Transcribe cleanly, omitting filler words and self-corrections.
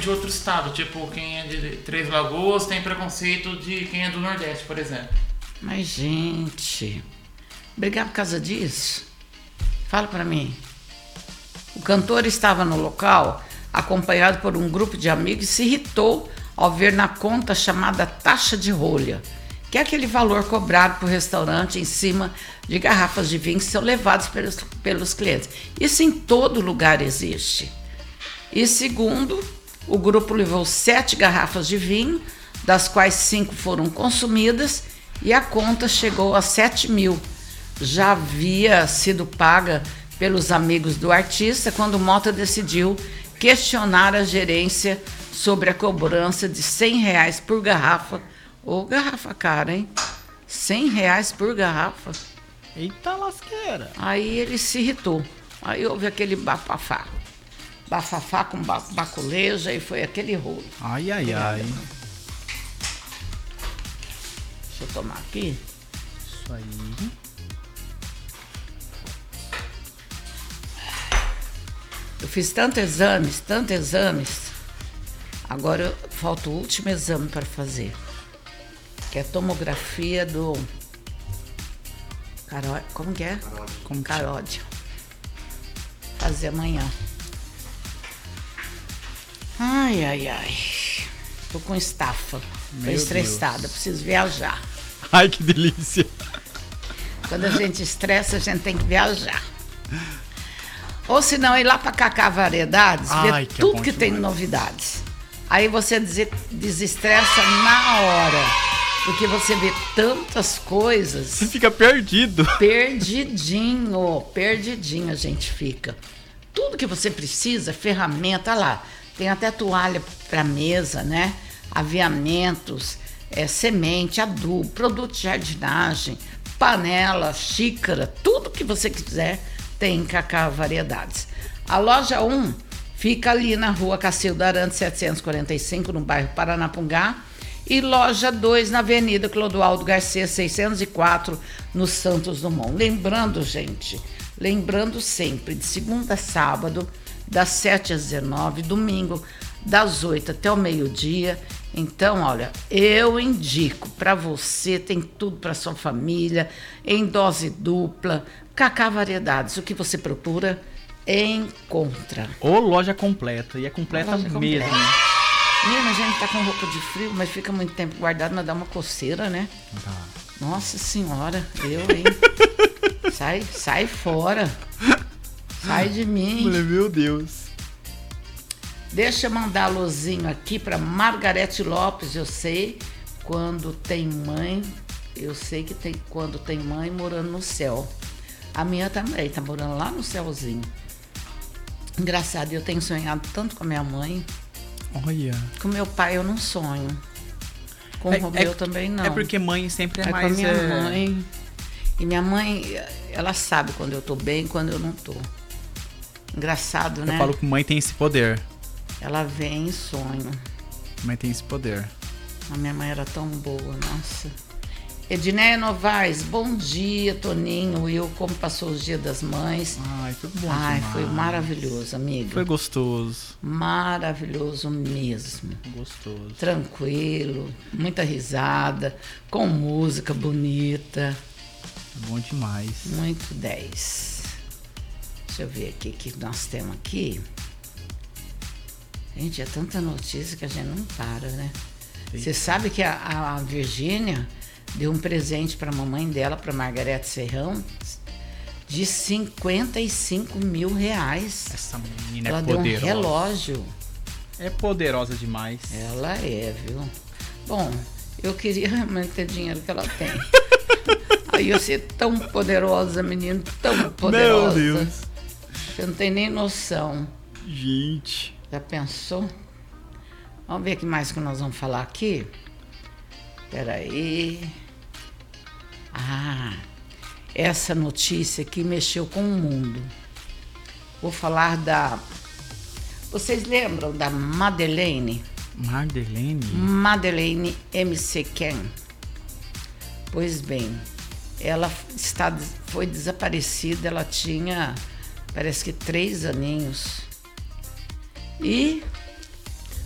de outro estado. Tipo, quem é de Três Lagoas tem preconceito de quem é do Nordeste, por exemplo. Mas, gente, brigar por causa disso? Fala pra mim. O cantor estava no local, acompanhado por um grupo de amigos, e se irritou ao ver na conta chamada taxa de rolha, que é aquele valor cobrado por restaurante em cima de garrafas de vinho que são levadas pelos clientes. Isso em todo lugar existe. E segundo, o grupo levou 7 garrafas de vinho, das quais 5 foram consumidas, e a conta chegou a 7 mil. Já havia sido paga pelos amigos do artista quando o Mota decidiu questionar a gerência sobre a cobrança de R$100 por garrafa. Ô, garrafa cara, hein? R$100 por garrafa. Eita lasqueira. Aí ele se irritou. Aí houve aquele bafafá. Bafafá com baculeja e foi aquele rolo. Ai, ai, ai. Deixa eu tomar aqui. Isso aí. Eu fiz tantos exames. Agora falta o último exame para fazer. Que é a tomografia do... Como que é? Carótida. Fazer amanhã. Ai, ai, ai. Tô com estafa. Tô estressada, preciso viajar. Ai, que delícia. Quando a gente estressa, a gente tem que viajar. Ou se não, ir lá para Cacá Variedades, ver tudo que tem de novidades. Aí você desestressa na hora. Porque você vê tantas coisas. Você fica perdido. Perdidinho a gente fica. Tudo que você precisa, ferramenta, lá. Tem até toalha para mesa, né? Aviamentos, semente, adubo, produto de jardinagem, panela, xícara, tudo que você quiser tem em Cacá Variedades. A loja 1 fica ali na rua Cacildo Arantes 745, no bairro Paranapungá. E loja 2 na Avenida Clodoaldo Garcia 604, no Santos Dumont. Lembrando, gente, sempre, de segunda a sábado, das 7 às 19, domingo, das 8 até o meio-dia. Então, olha, eu indico para você, tem tudo para sua família, em dose dupla, Cacá Variedades, o que você procura, encontra. Ô, loja completa, e é completa mesmo. Menina, a gente tá com roupa de frio, mas fica muito tempo guardado, mas dá uma coceira, né? Tá. Nossa senhora, hein? Sai fora. Sai de mim. Meu Deus. Deixa eu mandar alôzinho aqui para Margarete Lopes. Eu sei quando tem mãe, quando tem mãe morando no céu. A minha também tá morando lá no céuzinho. Engraçado, eu tenho sonhado tanto com a minha mãe. Olha. Com meu pai eu não sonho. Com o Romeu também não. É porque mãe sempre é mais... com a minha mãe. E minha mãe, ela sabe quando eu tô bem e quando eu não tô. Engraçado, né? Eu falo que mãe tem esse poder. Ela vem em sonho. Mãe tem esse poder. A minha mãe era tão boa, nossa. Edneia Novaes, bom dia, Toninho, Will, como passou os dias das mães? Ai, tudo bom. Ai, foi maravilhoso, amiga. Foi gostoso. Maravilhoso mesmo. Gostoso. Tranquilo, muita risada, com música bonita. Bom demais. Muito 10. Deixa eu ver aqui o que nós temos aqui. Gente, é tanta notícia que a gente não para, né? Você sabe que a Virgínia deu um presente para a mamãe dela, para Margarete Serrão, de R$55 mil. Essa menina ela é poderosa. Deu um relógio. É poderosa demais. Ela é, viu? Bom, eu queria realmente ter dinheiro que ela tem. Aí eu ser tão poderosa, menino, tão poderosa. Meu Deus. Você não tem nem noção. Gente. Já pensou? Vamos ver o que mais que nós vamos falar aqui. Peraí. Essa notícia aqui mexeu com o mundo. Vou falar da... Vocês lembram da Madeleine? Madeleine MC Ken. Pois bem, ela foi desaparecida, ela tinha, parece que 3 aninhos. E